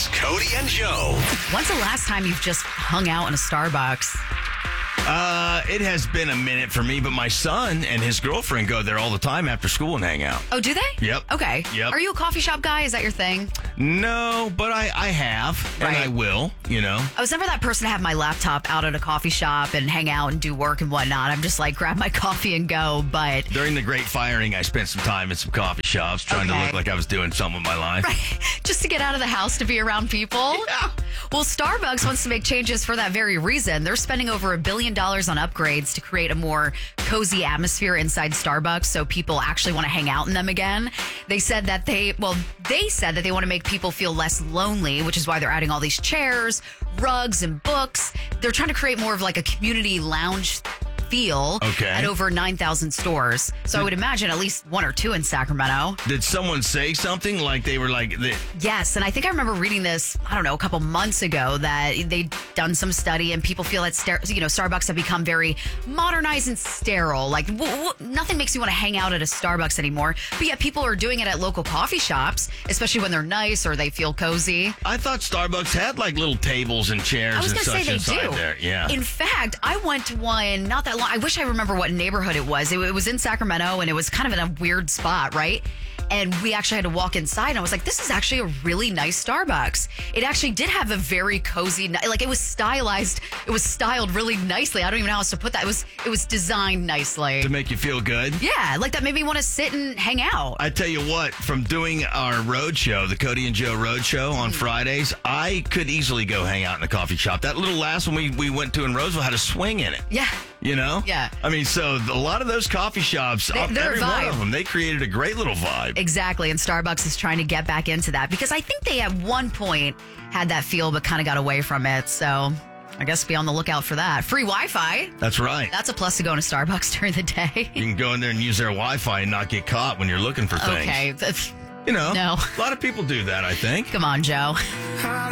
It's Cody and Joe. When's the last time you've just hung out in a Starbucks? It has been a minute for me, but my son and his girlfriend go there all the time after school and hang out. Oh, do they? Yep. Okay. Yep. Are you a coffee shop guy? Is that your thing? No, but I have, and Right. I will, I was never that person to have my laptop out at a coffee shop and hang out and do work and whatnot. I'm just like, grab my coffee and go, but... During the Great Firing, I spent some time in some coffee shops trying to Okay. look like I was doing something with my life. just to get out of the house to be around people. Yeah. Well, Starbucks wants to make changes for that very reason. They're spending over $1 billion on upgrades to create a more cozy atmosphere inside Starbucks so people actually want to hang out in them again. They said that they said that they want to make people feel less lonely, which is why they're adding all these chairs, rugs, and books. They're trying to create more of like a community lounge feel at over 9,000 stores. So I would imagine at least one or two in Sacramento. Did someone say something like they were like... Yes, and I think I remember reading this, I don't know, a couple months ago that they'd done some study and people feel that Starbucks have become very modernized and sterile. Like nothing makes you want to hang out at a Starbucks anymore. But yet people are doing it at local coffee shops, especially when they're nice or they feel cozy. I thought Starbucks had like little tables and chairs I was and going to such say they inside do. there. Yeah. In fact, I went to one not that long. I wish I remember what neighborhood it was. It was in Sacramento and it was kind of in a weird spot, right? And we actually had to walk inside and I was like, this is actually a really nice Starbucks. It actually did have a very cozy, like it was stylized. It was styled really nicely. I don't even know how else to put that. It was designed nicely. To make you feel good? Yeah, like that made me want to sit and hang out. I tell you what, from doing our road show, the Cody and Joe road show on Fridays, I could easily go hang out in a coffee shop. That little last one we went to in Roseville had a swing in it. Yeah. You know? Yeah. I mean, so a lot of those coffee shops, They're every a one vibe. of them, they created a great little vibe. Exactly. And Starbucks is trying to get back into that because I think they at one point had that feel but kind of got away from it. So I guess be on the lookout for that. Free Wi-Fi. That's right. That's a plus to go to Starbucks during the day. You can go in there and use their Wi-Fi and not get caught when you're looking for things. Okay. You know, No. a lot of people do that, I think. Come on, Joe.